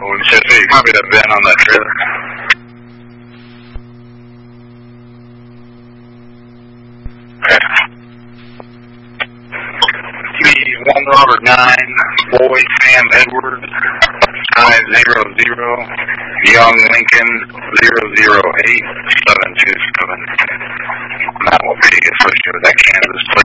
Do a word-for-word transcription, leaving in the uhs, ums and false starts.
when you said, hey, you might be that van on that trailer. Okay. one Robert nine, Boy Sam Edwards, five zero zero, Young Lincoln zero zero eight seven two seven. And that will be associated with that Kansas plate.